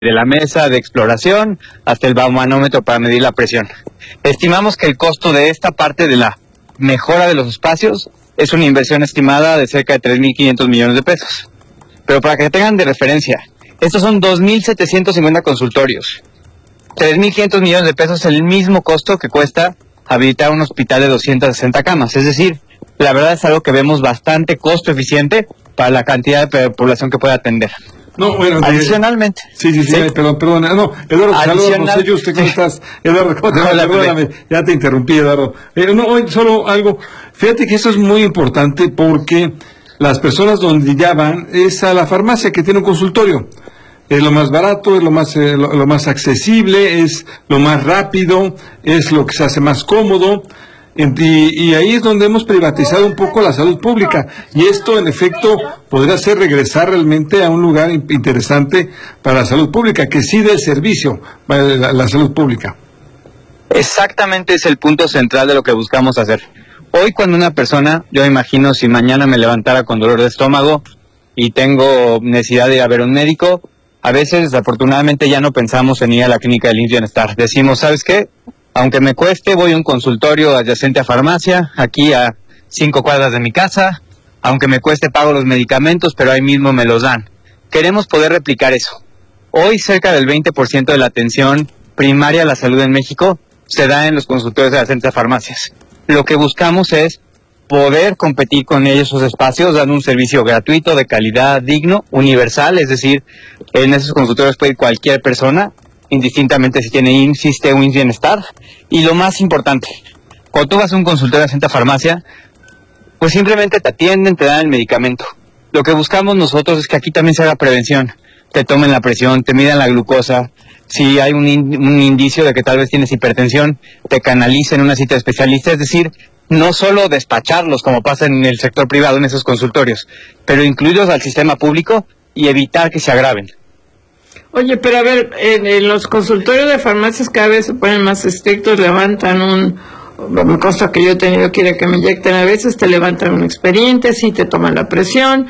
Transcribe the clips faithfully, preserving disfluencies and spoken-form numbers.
de la mesa de exploración hasta el baumanómetro para medir la presión. Estimamos que el costo de esta parte de la mejora de los espacios es una inversión estimada de cerca de tres mil quinientos millones de pesos. Pero para que tengan de referencia, estos son dos mil setecientos cincuenta consultorios. tres mil quinientos millones de pesos es el mismo costo que cuesta habilitar un hospital de doscientas sesenta camas. Es decir, la verdad es algo que vemos bastante costo eficiente para la cantidad de población que puede atender. No, bueno, adicionalmente. Sí, sí, sí, ¿sí? perdón, perdón. No, Eduardo, saludos, no sé yo, usted cómo estás. Eduardo, ¿cómo te va? Hola, Perdóname, ya te interrumpí, Eduardo. Eh, no, hoy solo algo, fíjate que eso es muy importante porque las personas donde ya van es a la farmacia que tiene un consultorio. Es lo más barato, es lo más, eh, lo, lo más accesible, es lo más rápido, es lo que se hace más cómodo. Y, y ahí es donde hemos privatizado un poco la salud pública, y esto en efecto podría ser regresar realmente a un lugar interesante para la salud pública, que sí dé servicio para la, la salud pública. Exactamente, es el punto central de lo que buscamos hacer. Hoy cuando una persona, yo imagino si mañana me levantara con dolor de estómago y tengo necesidad de ir a ver a un médico, a veces desafortunadamente ya no pensamos en ir a la clínica del I M S S Bienestar. Decimos, ¿sabes qué? Aunque me cueste, voy a un consultorio adyacente a farmacia, aquí a cinco cuadras de mi casa. Aunque me cueste, pago los medicamentos, pero ahí mismo me los dan. Queremos poder replicar eso. Hoy cerca del veinte por ciento de la atención primaria a la salud en México se da en los consultorios adyacentes a farmacias. Lo que buscamos es poder competir con ellos esos espacios, dando un servicio gratuito, de calidad, digno, universal, es decir, en esos consultorios puede ir cualquier persona, indistintamente si tiene I M S S, I S S S T E o I M S S Bienestar. Y lo más importante, cuando tú vas a un consultorio de farmacia, pues simplemente te atienden, te dan el medicamento. Lo que buscamos nosotros es que aquí también se haga prevención. Te tomen la presión, te midan la glucosa. Si hay un, in, un indicio de que tal vez tienes hipertensión, te canalicen una cita de especialista. Es decir, no solo despacharlos como pasa en el sector privado en esos consultorios, pero incluirlos al sistema público y evitar que se agraven. Oye, pero a ver, en, en los consultorios de farmacias cada vez se ponen más estrictos, levantan un, me consta que yo he tenido que ir a que me inyecten, a veces te levantan un expediente, sí te toman la presión,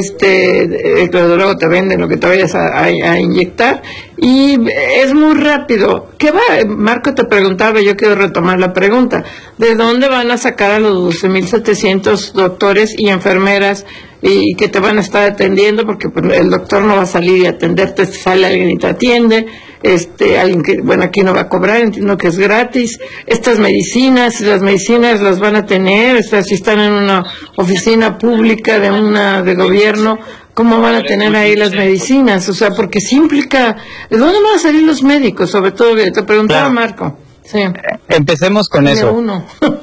este, eh, luego te venden lo que te vayas a, a, a inyectar, y es muy rápido. ¿Qué va? Marco te preguntaba, yo quiero retomar la pregunta, ¿de dónde van a sacar a los doce mil setecientos doctores y enfermeras y que te van a estar atendiendo? Porque pues, el doctor no va a salir y atenderte, sale alguien y te atiende, este, alguien que, bueno, aquí no va a cobrar, entiendo que es gratis. Estas medicinas, las medicinas las van a tener, o sea, si están en una oficina pública de una, de gobierno, ¿cómo van a tener ahí las medicinas? O sea, porque sí implica, ¿de dónde van a salir los médicos? Sobre todo, te preguntaba claro. Marco. Sí. Empecemos con eso. Uno.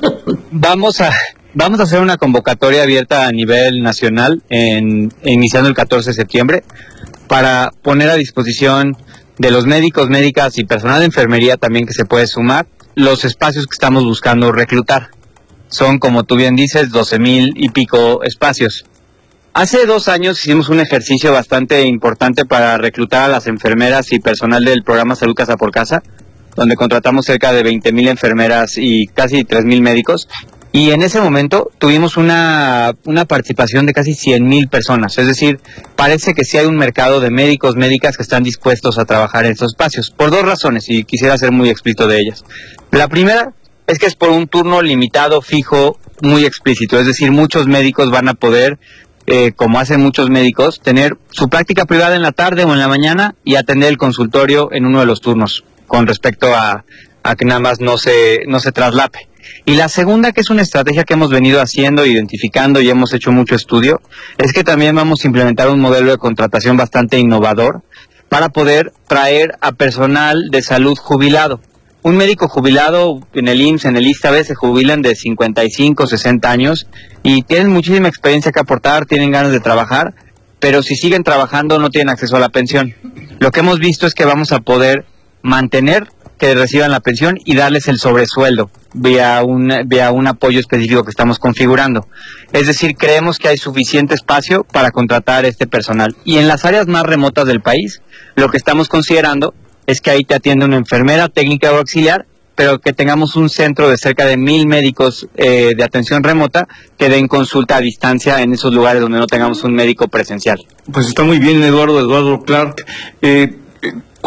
Vamos a... Vamos a hacer una convocatoria abierta a nivel nacional, en, iniciando el catorce de septiembre, para poner a disposición de los médicos, médicas y personal de enfermería también que se puede sumar, los espacios que estamos buscando reclutar. Son, como tú bien dices, doce mil y pico espacios. Hace dos años hicimos un ejercicio bastante importante para reclutar a las enfermeras y personal del programa Salud Casa por Casa, donde contratamos cerca de veinte mil enfermeras y casi tres mil médicos. Y en ese momento tuvimos una, una participación de casi cien mil personas. Es decir, parece que sí hay un mercado de médicos, médicas que están dispuestos a trabajar en estos espacios. Por dos razones, y quisiera ser muy explícito de ellas. La primera es que es por un turno limitado, fijo, muy explícito. Es decir, muchos médicos van a poder, eh, como hacen muchos médicos, tener su práctica privada en la tarde o en la mañana y atender el consultorio en uno de los turnos, con respecto a, a que nada más no se, no se traslape. Y la segunda, que es una estrategia que hemos venido haciendo, identificando y hemos hecho mucho estudio, es que también vamos a implementar un modelo de contratación bastante innovador para poder traer a personal de salud jubilado. Un médico jubilado en el I M S S, en el I S S S T E, a veces se jubilan de cincuenta y cinco, sesenta años y tienen muchísima experiencia que aportar, tienen ganas de trabajar, pero si siguen trabajando no tienen acceso a la pensión. Lo que hemos visto es que vamos a poder mantener que reciban la pensión y darles el sobresueldo vía un, vía un apoyo específico que estamos configurando. Es decir, creemos que hay suficiente espacio para contratar este personal. Y en las áreas más remotas del país, lo que estamos considerando es que ahí te atiende una enfermera, técnica o auxiliar, pero que tengamos un centro de cerca de mil médicos eh, de atención remota que den consulta a distancia en esos lugares donde no tengamos un médico presencial. Pues está muy bien, Eduardo, Eduardo Clark. Eh,